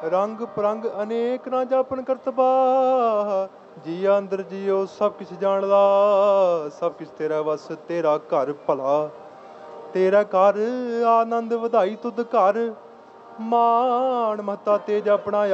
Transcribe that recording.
ਰੰਗ ਪਰੰਗ ਅਨੇਕ ਨਾ ਜਾਪਨ ਕਰਤਬਾ। ਜੀਆ ਅੰਦਰ ਜੀਓ ਸਭ ਕੁਛ ਜਾਣਦਾ, ਸਭ ਕੁਛ ਤੇਰਾ ਵਸ ਤੇਰਾ ਘਰ ਭਲਾ। ਤੇਰਾ ਘਰ ਆਨੰਦ ਵਧਾਈ ਤੁਧ ਘਰ, ਮਾਣ ਮਹੱਤਾ ਤੇਜ ਆਪਣਾ